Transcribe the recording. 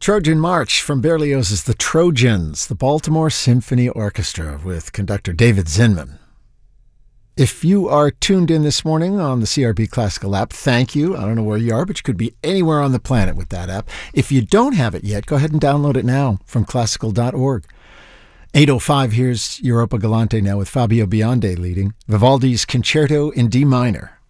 Trojan March from Berlioz's The Trojans, the Baltimore Symphony Orchestra with conductor David Zinman. If you are tuned in this morning on the CRB Classical app, thank you. I don't know where you are, but you could be anywhere on the planet with that app. If you don't have it yet, go ahead and download it now from classical.org. 8:05, here's Europa Galante now with Fabio Biondi leading Vivaldi's Concerto in D minor.